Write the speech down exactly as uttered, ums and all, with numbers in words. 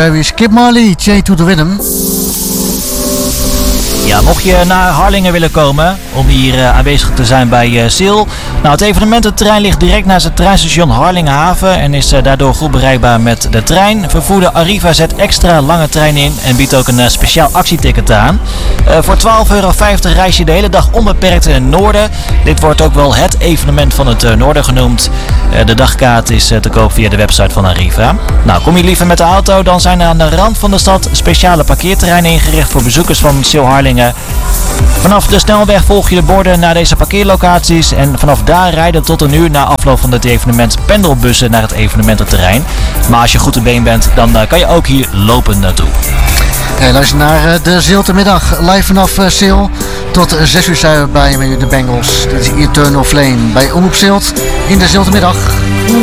Perry, Skip Marley, J to the Rhythm. Ja, mocht je naar Harlingen willen komen om hier uh, aanwezig te zijn bij uh, Sil. Nou, het evenemententerrein ligt direct naast het treinstation Harlingenhaven en is uh, daardoor goed bereikbaar met de trein. Vervoerder Arriva zet extra lange trein in en biedt ook een uh, speciaal actieticket aan. Uh, voor twaalf euro vijftig reis je de hele dag onbeperkt in het noorden. Dit wordt ook wel het evenement van het uh, noorden genoemd. Uh, de dagkaart is uh, te koop via de website van Arriva. Nou, kom je liever met de auto, dan zijn er aan de rand van de stad speciale parkeerterreinen ingericht voor bezoekers van Sil Harlingen. Vanaf de snelweg volg je de borden naar deze parkeerlocaties en vanaf daar rijden tot een uur na afloop van het evenement pendelbussen naar het evenemententerrein. Maar als je goed te been bent, dan uh, kan je ook hier lopen naartoe. Hey, luister naar uh, de Ziltermiddag, live vanaf uh, Sil. Tot uh, zes uur zijn we bij de Bengals. Dit is Eternal Flame bij Omroep Zilt in de Ziltermiddag.